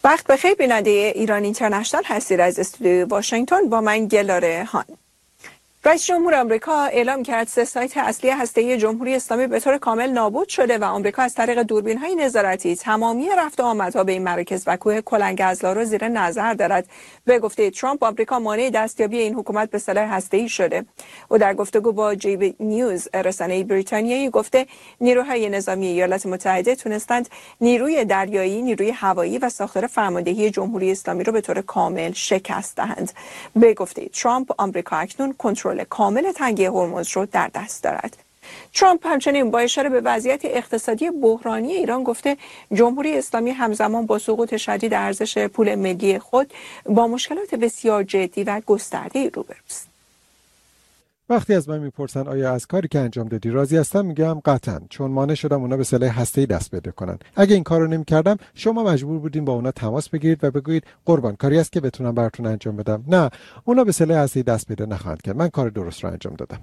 وقت بخیر بیننده ایران اینترنشنال هستید. از استودیوی واشنگتن با من گلاره هان. رئیس جمهور آمریکا اعلام کرد 3 سایت اصلی هسته‌ای جمهوری اسلامی به طور کامل نابود شده و آمریکا از طریق دوربین‌های نظارتی تمامی رفت و آمدها به این مراکز و کوه کلنگ‌ازلا را زیر نظر دارد. به گفته ترامپ، آمریکا مانع دستیابی این حکومت به سلاح هسته‌ای شده. او در گفتگو با جی نیوز رسانه بریتانیایی گفته نیروهای نظامی ایالات متحده تونستند نیروی دریایی، نیروی هوایی و ساختار فرماندهی جمهوری اسلامی را به طور کامل شکست دهند. به گفته ترامپ، آمریکا اکنون کنترل کامل تنگه هرمز رو در دست دارد. ترامپ همچنین با اشاره به وضعیت اقتصادی بحرانی ایران گفته جمهوری اسلامی همزمان با سقوط شدید ارزش پول ملی خود با مشکلات بسیار جدی و گسترده روبروست. وقتی از من میپرسن آیا از کاری که انجام دادی راضی هستم، میگم قطعاً، چون مانع شدم اونا به سلاح هسته‌ای دست پیدا کنن. اگه این کارو نمی‌کردم شما مجبور بودین با اونا تماس بگیرید و بگویید قربان کاری است که بتونم براتون انجام بدم. نه، اونا به سلاح هسته‌ای دست پیدا نخواهند کرد. من کار درست رو انجام دادم.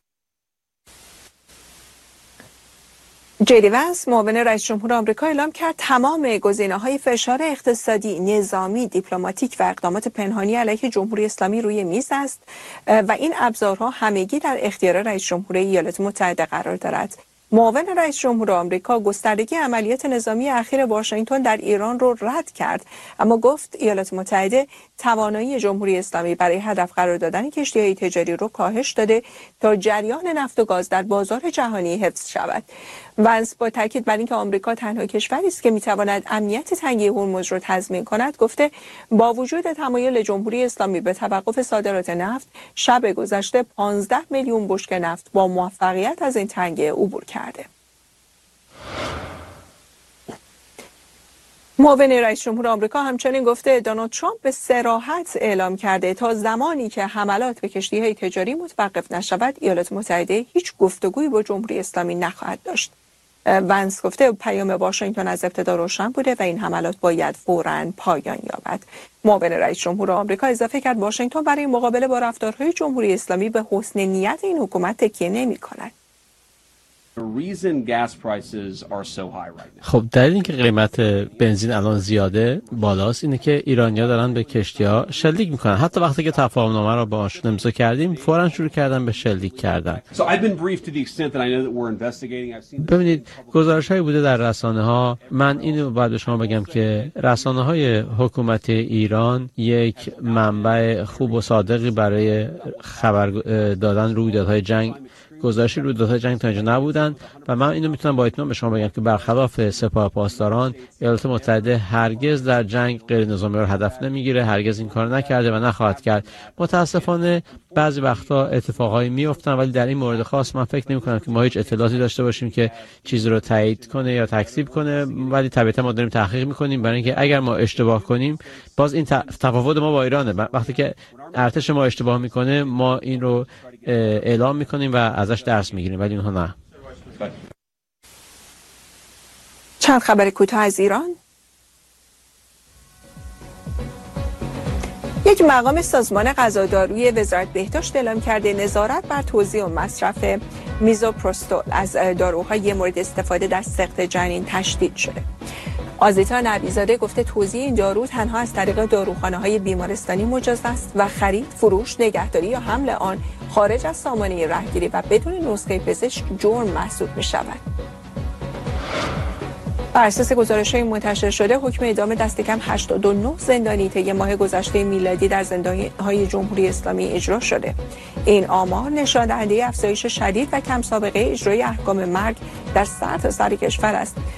جی دی ونس، معاون رئیس جمهور آمریکا، اعلام کرد تمام گزینه‌های فشار اقتصادی، نظامی، دیپلماتیک و اقدامات پنهانی علیه جمهوری اسلامی روی میز است و این ابزارها همگی در اختیار رئیس جمهور ایالات متحده قرار دارد. معاون رئیس جمهور آمریکا گستردگی عملیات نظامی اخیر واشنگتن در ایران را رد کرد، اما گفت ایالات متحده توانایی جمهوری اسلامی برای هدف قرار دادن کشتی‌های تجاری را کاهش داده تا جریان نفت و گاز در بازار جهانی حفظ شود. ونس با تاکید بر اینکه آمریکا تنها کشوری است که میتواند امنیت تنگه هرمز را تضمین کند گفته با وجود تمایل جمهوری اسلامی به توقف صادرات نفت، شب گذشته 15 میلیون بشکه نفت با موفقیت از این تنگه عبور کرده. معاون رئیس جمهور آمریکا همچنین گفته دونالد ترامپ به صراحت اعلام کرده تا زمانی که حملات به کشتی‌های تجاری متوقف نشود، ایالات متحده هیچ گفتگویی با جمهوری اسلامی نخواهد داشت. ونس گفته پیام واشنگتن از ابتدا روشن بوده و این حملات باید فوراً پایان یابد. معاون رئیس جمهور آمریکا اضافه کرد واشنگتن برای مقابله با رفتارهای جمهوری اسلامی به حسن نیت این حکومت تکیه نمی‌کند. خب دلیل اینکه قیمت بنزین الان زیاده بالاست اینه که ایرانی‌ها دارن به کشتی‌ها شلیک میکنن. حتی وقتی که تفاهم‌نامه رو باهاشون امضا کردیم فوراً شروع کردن به شلیک کردن. ببینید گزارش‌هایی بوده در رسانه‌ها. من اینو باید به شما بگم که رسانه‌های حکومت ایران یک منبع خوب و صادقی برای خبر دادن رویدادهای جنگ، گزارشی رویدادهای جنگ تا اینجا نبودن و من اینو میتونم با اطمینان به شما بگم که برخلاف سپاه پاسداران ایالات متحده هرگز در جنگ غیر نظامی رو هدف نمیگیره، هرگز این کار نکرده و نخواهد کرد. متاسفانه بعضی وقتا اتفاقایی میافتن ولی در این مورد خاص من فکر نمی‌کنم که ما هیچ اطلاعاتی داشته باشیم که چیزی رو تایید کنه یا تکذیب کنه، ولی طبیعتا ما داریم تحقیق می‌کنیم برای اینکه اگر ما اشتباه کنیم باز این تفاوت ما با ایرانه. وقتی که ارتش ما اشتباه میکنه ما این رو اعلام میکنیم و ازش درس میگیریم ولی اونها نه. چند خبر کوتاه از ایران. یک مقام سازمان غذادارویی وزارت بهداشت اعلام کرده نظارت بر توزیع و مصرف میزوپروستول از داروهای مورد استفاده در سقط جنین تشدید شده. آزیتا نبیزاده گفته توزیع این دارو تنها از طریق داروخانه‌های بیمارستانی مجاز است و خرید، فروش، نگهداری یا حمل آن خارج از سامانه رهگیری و بدون نسخه پزشک جرم محسوب می‌شود. بر اساس گزارش‌های منتشر شده حکم اعدام دست کم 89 زندانی طی ماه گذشته میلادی در زندان‌های جمهوری اسلامی اجرا شده. این آمار نشان دهنده افزایش شدید و کم سابقه اجرای احکام مرگ در سرتاسر کشور است.